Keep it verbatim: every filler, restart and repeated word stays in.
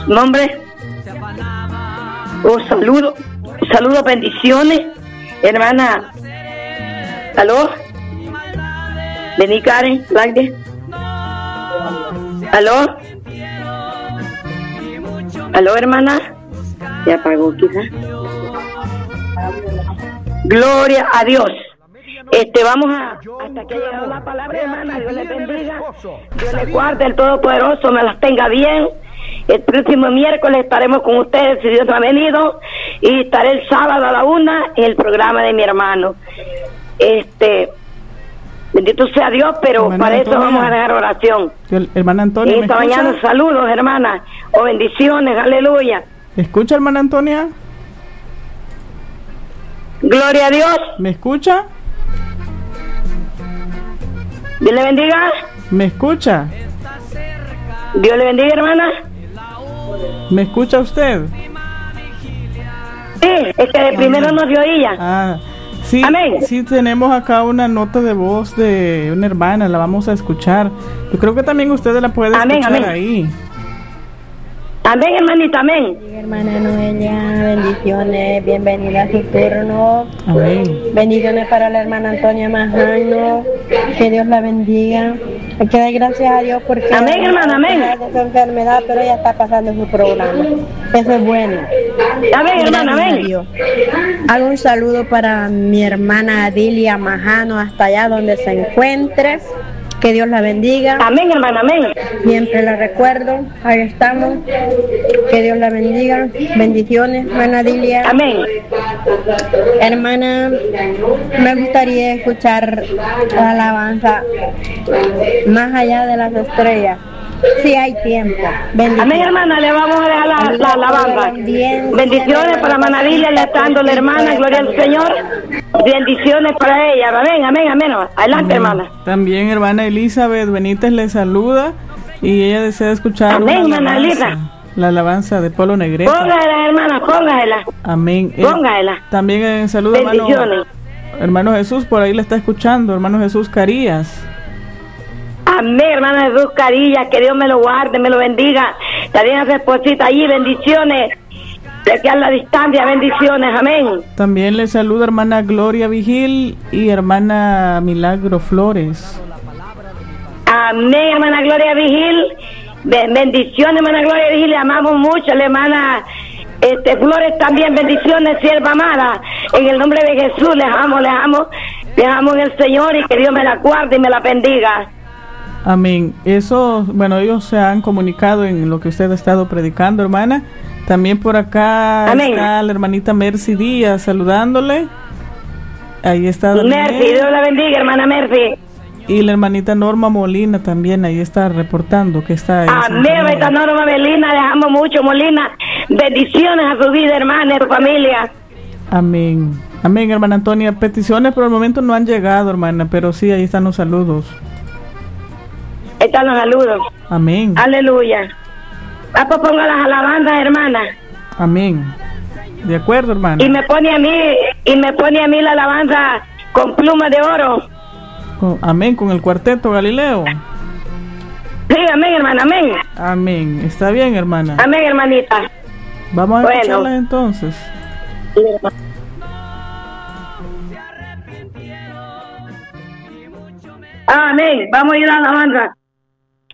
Nombre. Un saludo, saludos, bendiciones, hermana. ¿Aló? Vení, Karen, Lagde. ¿Aló? ¿Aló, hermana? Se apagó, quizás. Gloria a Dios. Este, vamos a, hasta que llegue la palabra, hermana. Dios les bendiga, Dios les guarde, el Todopoderoso me las tenga bien. El próximo miércoles estaremos con ustedes, si Dios no ha venido, y estaré el sábado a la una en el programa de mi hermano. Este, bendito sea Dios, pero hermana para Antonia, eso vamos a dejar oración. Hermana Antonia, y esta mañana saludos, hermana, o bendiciones, aleluya. ¿Me escucha, hermana Antonia? Gloria a Dios. ¿Me escucha? Dios le bendiga. ¿Me escucha? Dios le bendiga, hermana. ¿Me escucha usted? Sí, es que de primero no se oía. Ah, sí, amén. Sí, tenemos acá una nota de voz de una hermana, la vamos a escuchar. Yo creo que también usted la puede amén, escuchar amén. Ahí. Amén, hermanita, amén. Hermana Noelia, bendiciones, bienvenida a su turno. Amén. Bendiciones para la hermana Antonia Majano, que Dios la bendiga. Hay que dar gracias a Dios porque amén, hermana, amén. De su enfermedad, pero ella está pasando su programa. Eso es bueno. Amén, hermana, amén. Hago un saludo para mi hermana Adilia Majano, hasta allá donde se encuentre. Que Dios la bendiga. Amén, hermana, amén. Siempre la recuerdo. Ahí estamos. Que Dios la bendiga. Bendiciones, hermana Dilia. Amén. Hermana, me gustaría escuchar la alabanza Más allá de las estrellas. Si hay tiempo. Amén, hermana, le vamos a dejar la, la alabanza. Bien, bendiciones para hermana Dilia, le está dando la hermana, gloria al Señor. Bendiciones para ella. Amén, amén, amén. Adelante, amén. Hermana. También hermana Elizabeth Benítez le saluda y ella desea escuchar amén, la hermana Elisa. La alabanza de Polo Negrete. Póngala, hermana, póngala. Amén. Póngala. Eh, también en saludo, hermano, hermano Jesús, por ahí le está escuchando, hermano Jesús Carías. Amén, hermano Jesús Carías, que Dios me lo guarde, me lo bendiga. También a su esposita allí, bendiciones. De aquí a la distancia, bendiciones, amén. También le saluda hermana Gloria Vigil y hermana Milagro Flores. Amén, hermana Gloria Vigil. Bendiciones, hermana Gloria Vigil, le amamos mucho, la hermana este, Flores también, bendiciones, sierva amada. En el nombre de Jesús, les amo, les amo, les amo en el Señor y que Dios me la guarde y me la bendiga. Amén. Eso, bueno, ellos se han comunicado en lo que usted ha estado predicando, hermana. También por acá amén. Está la hermanita Mercy Díaz saludándole. Ahí está. Mercy, Dios la bendiga, hermana Mercy. Y la hermanita Norma Molina también ahí está reportando que está. Amén, hermanita Norma Molina, les amo mucho, Molina. Bendiciones a su vida, hermana, a su familia. Amén. Amén, hermana Antonia. Peticiones por el momento no han llegado, hermana, pero sí, ahí están los saludos. Ahí están los saludos. Amén. Aleluya. Ah, pues ponga las alabanzas, hermana. Amén. De acuerdo, hermana. Y me pone a mí, y me pone a mí la alabanza con pluma de oro. Con, amén, con el cuarteto Galileo. Sí, amén, hermana, amén. Amén. Está bien, hermana. Amén, hermanita. Vamos a bueno. escucharlas entonces. Sí, hermana. Amén. Vamos a ir a la alabanza.